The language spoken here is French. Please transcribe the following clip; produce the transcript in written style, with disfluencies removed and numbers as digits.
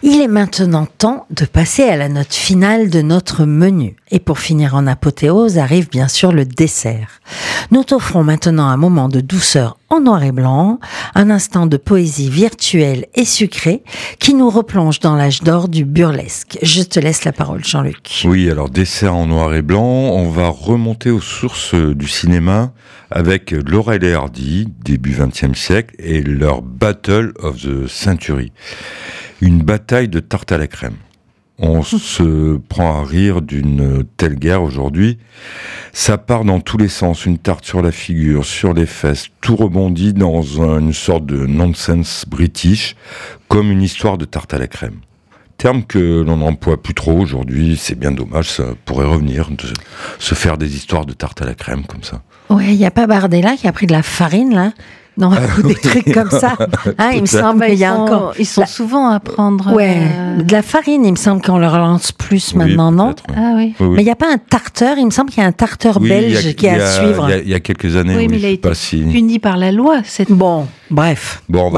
Il est maintenant temps de passer à la note finale de notre menu. Et pour finir en apothéose, arrive bien sûr le dessert. Nous t'offrons maintenant un moment de douceur en noir et blanc, un instant de poésie virtuelle et sucrée qui nous replonge dans l'âge d'or du burlesque. Je te laisse la parole, Jean-Luc. Oui, alors dessert en noir et blanc, on va remonter aux sources du cinéma avec Laurel et Hardy, début XXe siècle, et leur Battle of the Century. Une bataille de tarte à la crème. On se prend à rire d'une telle guerre aujourd'hui. Ça part dans tous les sens, une tarte sur la figure, sur les fesses, tout rebondit dans une sorte de nonsense british, comme une histoire de tarte à la crème. Terme que l'on n'emploie plus trop aujourd'hui, c'est bien dommage, ça pourrait revenir, de se faire des histoires de tarte à la crème comme ça. Ouais, il n'y a pas Bardella qui a pris de la farine, là? Non, ou des trucs comme ça. Hein, il me semble qu'il y a encore... Ils sont souvent à prendre... de la farine, il me semble qu'on leur lance plus maintenant, non? Ouais. Ah oui. Mais il n'y a pas un tarteur, il me semble qu'il y a un tarteur belge qui est à suivre. Il y a quelques années, Oui, mais il a été pas si... puni par la loi. Bon, bref. Bon,